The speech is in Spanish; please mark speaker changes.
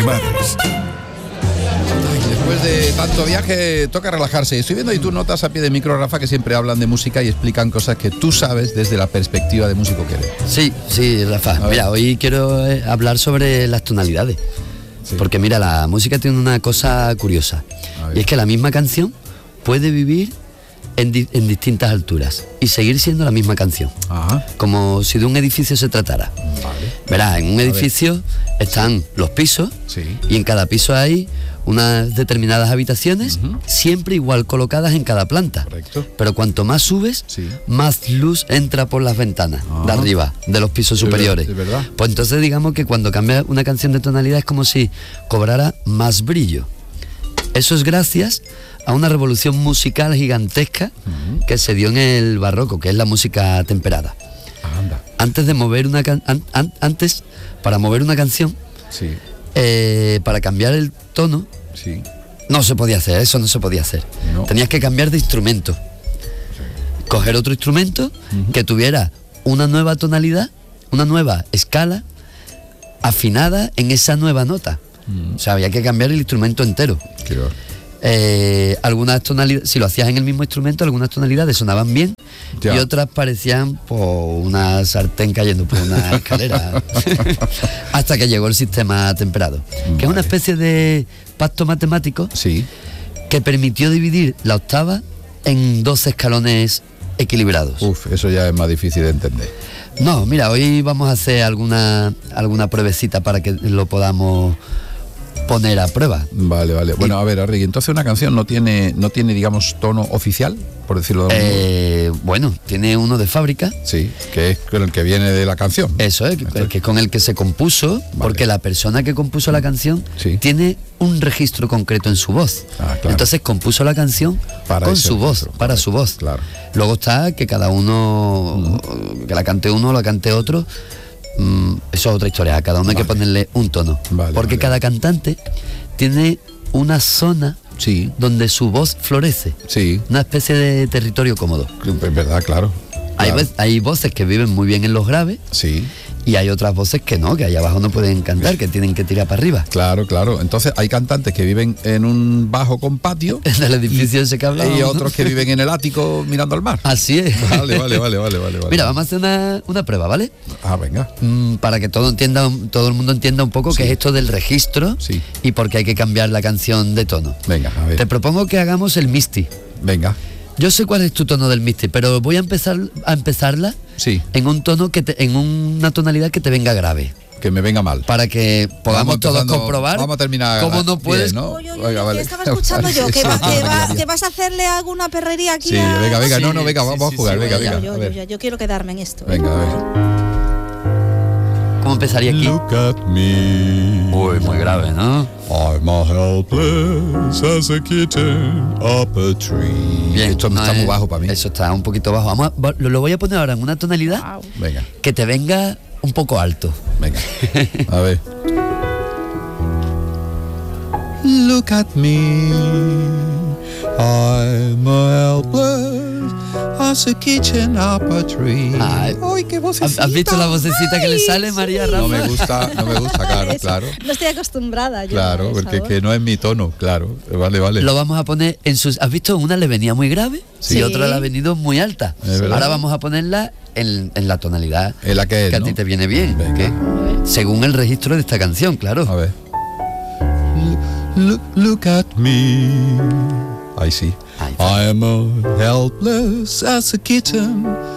Speaker 1: Brothers.
Speaker 2: Después de tanto viaje toca relajarse. Estoy viendo ahí tus notas a pie de micro, Rafa, que siempre hablan de música y explican cosas que tú sabes desde la perspectiva de músico que eres.
Speaker 3: Sí, Rafa. Mira, hoy quiero hablar sobre las tonalidades. Sí. Porque mira, la música tiene una cosa curiosa. Y es que la misma canción puede vivir en distintas alturas y seguir siendo la misma canción. Ajá. Como si de un edificio se tratara. Vale. Verás, en un edificio están los pisos, y en cada piso hay unas determinadas habitaciones, siempre igual colocadas en cada planta. Correcto. Pero cuanto más subes, más luz entra por las ventanas de arriba, de los pisos superiores. ¿Verdad? Pues entonces digamos que cuando cambia una canción de tonalidad es como si cobrara más brillo. Eso es gracias a una revolución musical gigantesca que se dio en el barroco, que es la música temperada. Anda. Antes de mover antes, para mover una canción, para cambiar el tono, no se podía hacer, eso no se podía hacer. No. Tenías que cambiar de instrumento. Coger otro instrumento que tuviera una nueva tonalidad, una nueva escala, afinada en esa nueva nota. O sea, había que cambiar el instrumento entero. Claro. Algunas tonalidades, si lo hacías en el mismo instrumento, algunas tonalidades sonaban bien y otras parecían una sartén cayendo por una escalera. Hasta que llegó el sistema temperado, que es una especie de pacto matemático que permitió dividir la octava en 12 escalones equilibrados.
Speaker 2: Eso ya es más difícil de entender.
Speaker 3: No, mira, hoy vamos a hacer alguna pruebecita para que lo podamos poner a prueba. Vale.
Speaker 2: Bueno, a ver, Arregui, entonces una canción no tiene, digamos, tono oficial, por decirlo de algún modo.
Speaker 3: Bueno, tiene uno de fábrica.
Speaker 2: Sí, que es con el que viene de la canción.
Speaker 3: Eso es, que es con el que se compuso, porque la persona que compuso la canción tiene un registro concreto en su voz. Claro. Entonces compuso la canción con su voz, para su voz. Claro. Luego está que cada uno, que la cante uno o la cante otro. Eso es otra historia, a cada uno hay que ponerle un tono, porque cada cantante tiene una zona donde su voz florece, una especie de territorio cómodo.
Speaker 2: Es verdad, claro.
Speaker 3: Hay voces que viven muy bien en los graves, y hay otras voces que no, que allá abajo no pueden cantar, que tienen que tirar para arriba. Claro. Entonces hay cantantes que viven en un bajo con patio en el edificio ese que hablamos,
Speaker 2: y otros que viven en el ático mirando al mar.
Speaker 3: Así es.
Speaker 2: Vale.
Speaker 3: Mira, vamos a hacer una prueba, ¿vale?
Speaker 2: Venga.
Speaker 3: Para que todo el mundo entienda un poco qué es esto del registro y por qué hay que cambiar la canción de tono.
Speaker 2: Venga, a ver.
Speaker 3: Te propongo que hagamos el Misty.
Speaker 2: Venga.
Speaker 3: Yo sé cuál es tu tono del Misty, pero voy a empezarla en un tono en una tonalidad que te venga grave.
Speaker 2: Que me venga mal.
Speaker 3: Para que podamos todos comprobar
Speaker 2: vamos a terminar
Speaker 3: cómo no puedes.
Speaker 2: Bien, ¿no?
Speaker 4: Oye, estaba escuchando yo que vas a hacerle alguna perrería aquí.
Speaker 2: Sí, venga, venga, vamos a jugar, venga.
Speaker 4: Yo quiero quedarme en esto.
Speaker 2: Venga, a ver.
Speaker 3: ¿Cómo empezaría aquí?
Speaker 1: Look at me.
Speaker 3: Uy, muy grave, ¿no?
Speaker 1: I'm as helpless as a kitten up a tree.
Speaker 3: Bien,
Speaker 2: esto está muy bajo para mí.
Speaker 3: Eso está un poquito bajo. Lo voy a poner ahora en una tonalidad que te venga un poco alto.
Speaker 2: Venga, a ver. Look at me, I'm helpless as a kitchen up a tree.
Speaker 3: Ay, qué vocecita. ¿Has visto la vocecita que le sale, María Rafa?
Speaker 2: No me gusta, claro.
Speaker 4: No estoy acostumbrada.
Speaker 2: Claro, porque que no es mi tono, claro. Vale.
Speaker 3: Lo vamos a poner en sus... ¿Has visto? Una le venía muy grave y otra le ha venido muy alta. Ahora vamos a ponerla en la tonalidad
Speaker 2: en la que
Speaker 3: a ti te viene bien. Según el registro de esta canción, claro.
Speaker 2: A ver. Look at me. Ahí sí. I am helpless as a kitten